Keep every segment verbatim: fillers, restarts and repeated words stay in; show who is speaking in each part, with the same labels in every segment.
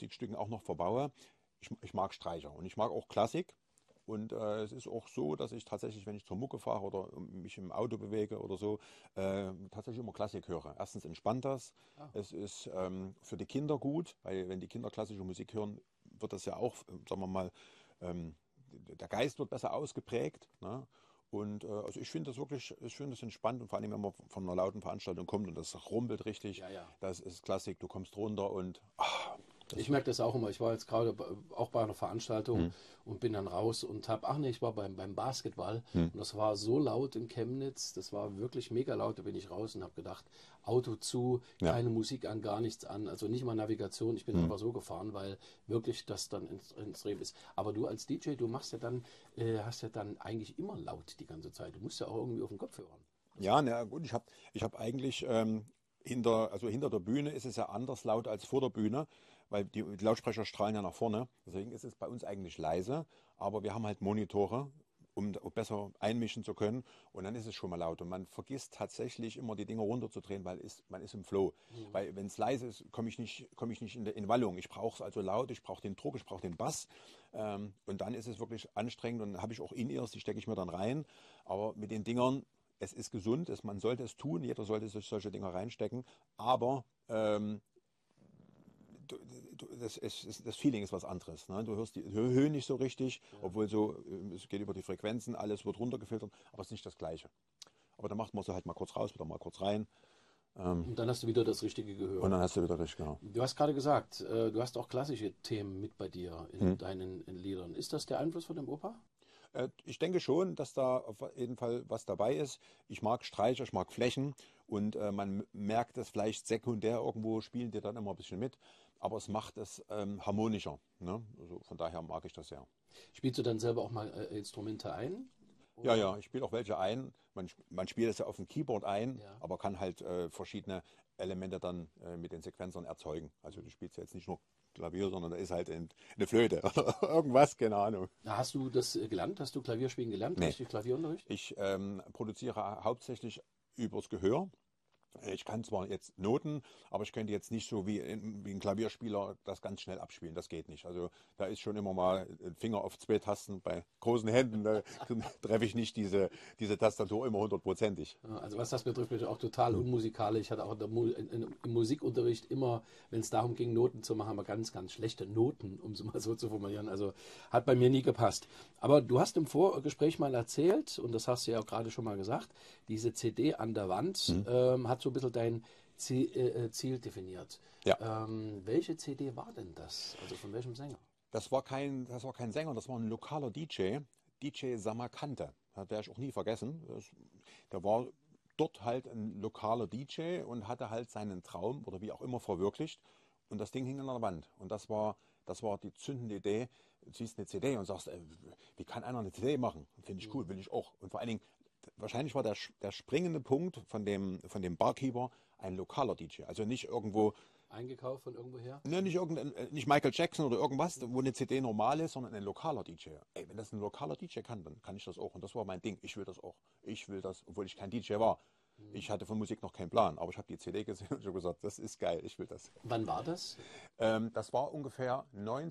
Speaker 1: Musikstücken auch noch verbaue. Ich, ich mag Streicher und ich mag auch Klassik. Und äh, es ist auch so, dass ich tatsächlich, wenn ich zur Mucke fahre oder mich im Auto bewege oder so, äh, tatsächlich immer Klassik höre. Erstens entspannt das.
Speaker 2: Ah.
Speaker 1: Es ist ähm, für die Kinder gut, weil wenn die Kinder klassische Musik hören, wird das ja auch, äh, sagen wir mal, ähm, der Geist wird besser ausgeprägt. Ne? Und äh, also ich finde das wirklich, ich finde das entspannt und vor allem, wenn man von einer lauten Veranstaltung kommt und das rumpelt richtig,
Speaker 2: Ja, ja.
Speaker 1: das ist Klassik, du kommst runter und ach,
Speaker 2: Ich
Speaker 1: das.
Speaker 2: merke das auch immer. Ich war jetzt gerade bei- auch bei einer Veranstaltung
Speaker 1: Hm,
Speaker 2: und bin dann raus und habe, ach nee, ich war beim, beim Basketball
Speaker 1: hm,
Speaker 2: und das war so laut in Chemnitz, das war wirklich mega laut. Da bin ich raus und habe gedacht, Auto zu,
Speaker 1: ja,
Speaker 2: keine Musik an, gar nichts an, also nicht mal Navigation. Ich bin
Speaker 1: hm.
Speaker 2: einfach so gefahren, weil wirklich das dann ins- extrem ist. Aber du als D J, du machst ja dann, äh, hast ja dann eigentlich immer laut die ganze Zeit. Du musst ja auch irgendwie auf den Kopf hören.
Speaker 1: Ja, na gut, ich habe ich hab eigentlich ähm, hinter, also hinter der Bühne ist es ja anders laut als vor der Bühne, weil die, die Lautsprecher strahlen ja nach vorne. Deswegen ist es bei uns eigentlich leise, aber wir haben halt Monitore, um, um besser einmischen zu können. Und dann ist es schon mal laut. Und man vergisst tatsächlich immer die Dinger runterzudrehen, weil ist, man ist im Flow.
Speaker 2: Mhm.
Speaker 1: Weil wenn es leise ist, komme ich nicht, komme ich nicht in, der- in Wallung. Ich brauche es also laut, ich brauche den Druck, ich brauche den Bass. Ähm, und dann ist es wirklich anstrengend und dann habe ich auch In-Ears, die stecke ich mir dann rein. Aber mit den Dingern, es ist gesund, es, man sollte es tun, jeder sollte sich solche Dinger reinstecken, aber ähm, du, du, das, es, das Feeling ist was anderes. Ne? Du hörst die Höhe nicht so richtig,
Speaker 2: Ja.
Speaker 1: obwohl so, äh, es geht über die Frequenzen, alles wird runtergefiltert, aber es ist nicht das Gleiche. Aber dann macht man sie halt mal kurz raus, wieder mal kurz rein ähm,
Speaker 2: Und dann hast du wieder das richtige
Speaker 1: und
Speaker 2: Gehör.
Speaker 1: dann hast du wieder richtig, genau.
Speaker 2: Du hast gerade gesagt, äh, du hast auch klassische Themen mit bei dir
Speaker 1: Hm.
Speaker 2: in deinen in Liedern. Ist das der Einfluss von dem Opa?
Speaker 1: Äh, Ich denke schon, dass da auf jeden Fall was dabei ist. Ich mag Streicher, ich mag Flächen und äh, man merkt es vielleicht sekundär irgendwo, spielen die dann immer ein bisschen mit, aber es macht es ähm, harmonischer. Ne? Also von daher mag ich das sehr.
Speaker 2: Spielst du dann selber auch mal äh, Instrumente ein?
Speaker 1: Ja,
Speaker 2: Oder?
Speaker 1: ja, ich spiele auch welche ein. Man, sp- man spielt es ja auf dem Keyboard ein,
Speaker 2: Ja.
Speaker 1: aber kann halt äh, verschiedene Elemente dann äh, mit den Sequenzern erzeugen. Also du spielst ja jetzt nicht nur Klavier, sondern da ist halt ein, eine Flöte oder irgendwas, keine Ahnung.
Speaker 2: Na, hast du das äh, gelernt? Hast du Klavierspielen gelernt?
Speaker 1: Nee,
Speaker 2: Richtig Klavierunterricht?
Speaker 1: ich ähm, produziere hauptsächlich übers Gehör. Ich kann zwar jetzt Noten, aber ich könnte jetzt nicht so wie, in, wie ein Klavierspieler das ganz schnell abspielen. Das geht nicht. Also da ist schon immer mal ein Finger auf zwei Tasten. Bei großen Händen da treffe ich nicht diese, diese Tastatur immer hundertprozentig.
Speaker 2: Ja, also was das betrifft, bin ich auch total unmusikalisch. Ich hatte auch in der Mu in, in, im Musikunterricht immer, wenn es darum ging, Noten zu machen, aber ganz, ganz schlechte Noten, um es mal so zu formulieren. Also hat bei mir nie gepasst. Aber du hast im Vorgespräch mal erzählt, und das hast du ja auch gerade schon mal gesagt, diese C D an der Wand
Speaker 1: Hm.
Speaker 2: ähm, hat so ein bisschen dein Ziel, äh, Ziel definiert.
Speaker 1: Ja,
Speaker 2: Ähm, welche C D war denn das? Also von welchem Sänger?
Speaker 1: das war kein, das war kein Sänger, das war ein lokaler D J, D J Samarkante. Das werde ich auch nie vergessen. Das, der war dort halt ein lokaler D J und hatte halt seinen Traum oder wie auch immer verwirklicht. Und das Ding hing an der Wand. Und das war, das war die zündende Idee. Du siehst eine C D und sagst, ey, wie kann einer eine C D machen? Finde ich cool, will ich auch. Und vor allen Dingen, wahrscheinlich war der, der springende Punkt von dem, von dem Barkeeper ein lokaler D J. Also nicht irgendwo,
Speaker 2: Eingekauft von irgendwoher?
Speaker 1: ne, nicht, irgendein, äh, nicht Michael Jackson oder irgendwas, wo eine C D normal ist, sondern ein lokaler D J. Ey, wenn das ein lokaler D J kann, dann kann ich das auch. Und das war mein Ding. Ich will das auch. Ich will das, obwohl ich kein D J war. Ich hatte von Musik noch keinen Plan, aber ich habe die C D gesehen und ich habe gesagt, das ist geil, ich will das.
Speaker 2: Wann war das?
Speaker 1: Ähm, das war ungefähr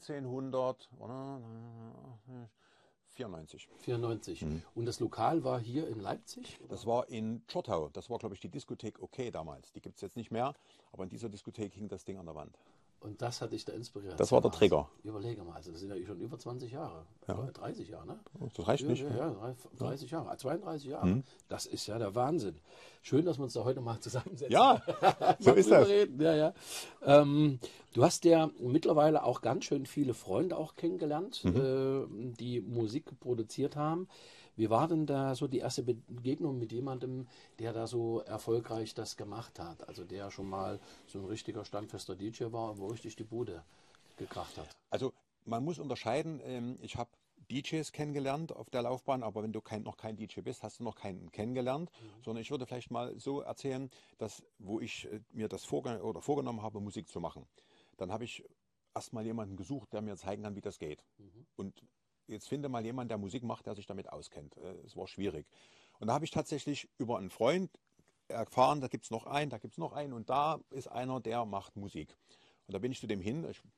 Speaker 1: neunzehnhundertvierundneunzig.
Speaker 2: vierundneunzig.
Speaker 1: Mhm.
Speaker 2: Und das Lokal war hier in Leipzig?
Speaker 1: Das
Speaker 2: Oder?
Speaker 1: war in Tschottau. Das war, glaube ich, die Diskothek OK damals. Die gibt es jetzt nicht mehr, aber in dieser Diskothek hing das Ding an der Wand.
Speaker 2: Und das hat dich da inspiriert. Das
Speaker 1: Das
Speaker 2: ist
Speaker 1: war
Speaker 2: ja
Speaker 1: der
Speaker 2: Wahnsinn.
Speaker 1: Trigger.
Speaker 2: Überlege mal, also das sind ja schon über zwanzig Jahre.
Speaker 1: Ja.
Speaker 2: dreißig Jahre, ne?
Speaker 1: Das reicht
Speaker 2: Ja,
Speaker 1: nicht.
Speaker 2: ja,
Speaker 1: Ne?
Speaker 2: ja, dreißig Jahre, zweiunddreißig Jahre.
Speaker 1: Mhm.
Speaker 2: Das ist ja der Wahnsinn. Schön, dass wir uns da heute mal zusammensetzen.
Speaker 1: Ja, so
Speaker 2: Mal
Speaker 1: ist
Speaker 2: drüber
Speaker 1: das.
Speaker 2: reden. Ja, ja. Ähm, du hast ja mittlerweile auch ganz schön viele Freunde auch kennengelernt,
Speaker 1: Mhm.
Speaker 2: äh, die Musik produziert haben. Wie war denn da so die erste Begegnung mit jemandem, der da so erfolgreich das gemacht hat? Also der schon mal so ein richtiger standfester D J war, wo richtig die Bude gekracht hat.
Speaker 1: Also man muss unterscheiden. ähm, Ich habe D Js kennengelernt auf der Laufbahn, aber wenn du kein, noch kein D J bist, hast du noch keinen kennengelernt.
Speaker 2: Mhm.
Speaker 1: Sondern ich würde vielleicht mal so erzählen, dass wo ich äh, mir das vorge oder vorgenommen habe, Musik zu machen, dann habe ich erstmal jemanden gesucht, der mir zeigen kann, wie das geht.
Speaker 2: Mhm.
Speaker 1: Und jetzt finde mal jemanden, der Musik macht, der sich damit auskennt. Äh, Es war schwierig. Und da habe ich tatsächlich über einen Freund erfahren, da gibt es noch einen, da gibt es noch einen und da ist einer, der macht Musik. Und da bin ich zu dem hin, ich